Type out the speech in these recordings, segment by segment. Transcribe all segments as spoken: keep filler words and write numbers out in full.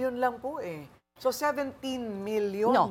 million lang po eh. So seventeen million. No.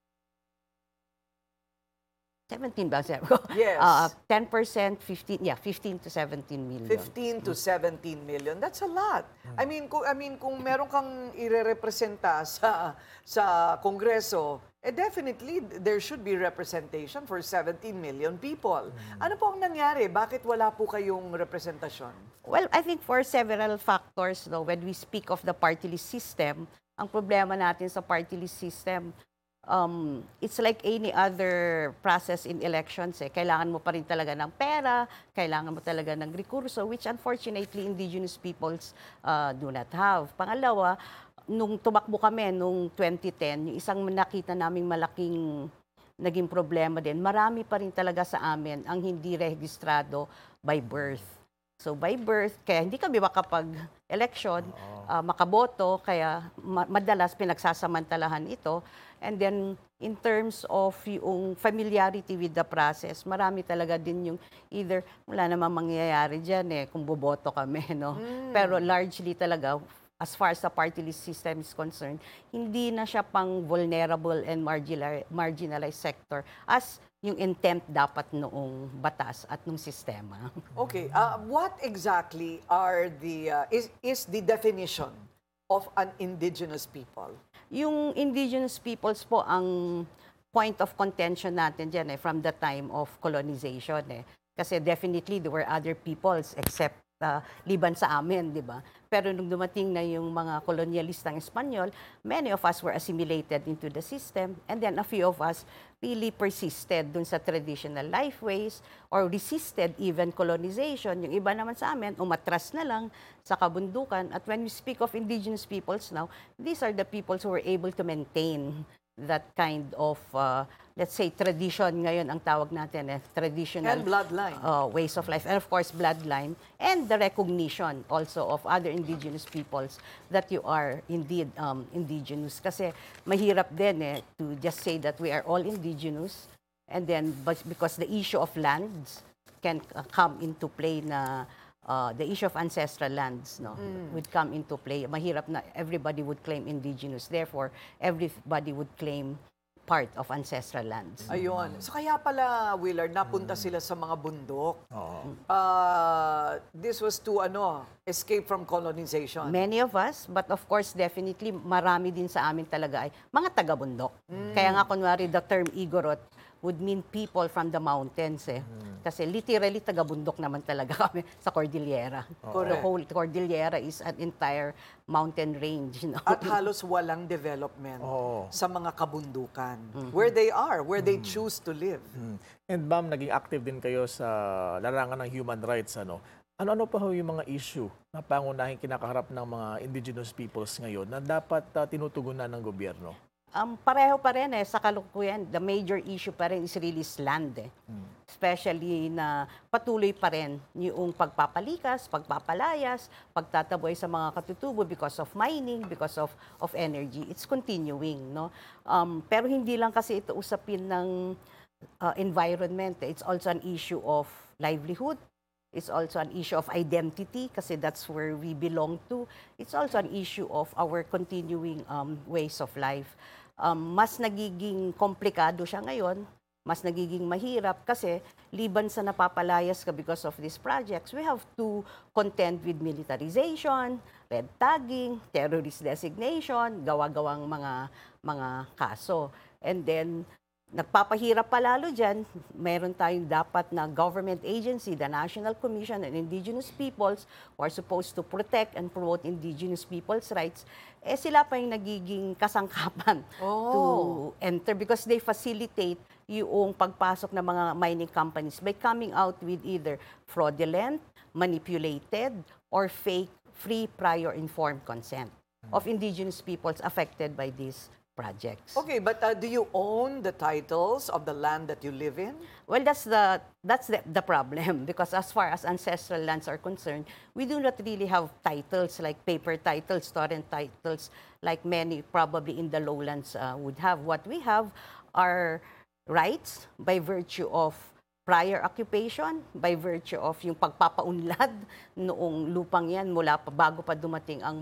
seventeen ba, sir? Yes. Uh, ten percent, fifteen, yeah, fifteen to seventeen million. fifteen to seventeen million. That's a lot. I mean, kung, I mean, kung meron kang irerepresenta sa, sa Kongreso, eh definitely there should be representation for seventeen million people. Ano po ang nangyari? Bakit wala po kayong representasyon? Well, I think for several factors, though, when we speak of the party list system, ang problema natin sa party list system, um, it's like any other process in elections. Eh. Kailangan mo pa rin talaga ng pera, kailangan mo talaga ng rekurso, which unfortunately indigenous peoples uh, do not have. Pangalawa, nung tumakbo kami nung twenty ten, yung isang nakita naming malaking naging problema din, marami pa rin talaga sa amin ang hindi rehistrado by birth. So by birth, kaya hindi kami makapag-election, uh, makaboto, kaya ma madalas pinagsasamantalahan ito. And then in terms of yung familiarity with the process, marami talaga din yung either wala namang mangyayari dyan eh kung boboto kami, no? Mm. Pero largely talaga, as far as the party list system is concerned, hindi na siya pang vulnerable and marginalized sector as yung intent dapat noong batas at nung sistema. Okay, uh, what exactly are the uh, is is the definition of an indigenous people? Yung indigenous peoples po ang point of contention natin diyan eh from the time of colonization eh. Kasi definitely there were other peoples except uh, liban sa amin, di ba? Pero nung dumating na yung mga kolonyalistang Espanyol, many of us were assimilated into the system, and then a few of us really persisted dun sa traditional life ways or resisted even colonization. Yung iba naman sa amin, umatras na lang sa kabundukan. At when we speak of indigenous peoples now, these are the peoples who were able to maintain that kind of, uh, let's say, tradition ngayon ang tawag natin, eh, traditional And bloodline. Uh, ways of life. And of course, bloodline. And the recognition also of other indigenous peoples that you are indeed um, indigenous. Kasi mahirap din eh, to just say that we are all indigenous. And then, but because the issue of lands can uh, come into play na Uh, the issue of ancestral lands no, mm. would come into play. Mahirap na everybody would claim indigenous. Therefore, everybody would claim part of ancestral lands. Ayun. So kaya pala, Willard, napunta mm. sila sa mga bundok. Oo. Uh, this was to ano, escape from colonization. Many of us, but of course, definitely, marami din sa amin talaga ay mga taga-bundok. Mm. Kaya nga, kunwari, the term Igorot would mean people from the mountains eh. Hmm. Kasi literally taga-bundok naman talaga kami sa Cordillera. Oh. The whole Cordillera is an entire mountain range. No? At halos walang development oh. sa mga kabundukan. Mm-hmm. Where they are, where mm-hmm. they choose to live. Mm-hmm. And ma'am, naging active din kayo sa larangan ng human rights. Ano? Ano-ano pa ho yung mga issue na pangunahing kinakaharap ng mga indigenous peoples ngayon na dapat uh, tinutugunan ng gobyerno? Um, pareho pa rin eh, sa kalukuyan, the major issue pa rin is really land eh. Hmm. Especially na patuloy pa rin yung pagpapalikas, pagpapalayas, pagtataboy sa mga katutubo because of mining, because of of energy. It's continuing, no? Um, pero hindi lang kasi ito usapin ng uh, environment. Eh. It's also an issue of livelihood. It's also an issue of identity kasi that's where we belong to. It's also an issue of our continuing um, ways of life. Um, mas nagiging komplikado siya ngayon, mas nagiging mahirap kasi liban sa napapalayas ka because of these projects, we have to contend with militarization, red tagging, terrorist designation, gawa-gawang mga mga kaso. And then, nagpapahirap pa lalo dyan, meron tayong dapat na government agency, the National Commission on Indigenous Peoples, who are supposed to protect and promote indigenous people's rights, eh sila pa yung nagiging kasangkapan oh. to enter because they facilitate yung pagpasok ng mga mining companies by coming out with either fraudulent, manipulated, or fake free prior informed consent of indigenous peoples affected by these projects. Okay, but uh, do you own the titles of the land that you live in? Well, that's the that's the, the problem because as far as ancestral lands are concerned, we do not really have titles like paper titles, torrent titles, like many probably in the lowlands uh, would have. What we have are rights by virtue of prior occupation, by virtue of yung pagpapaunlad noong lupang yan mula pa bago pa dumating ang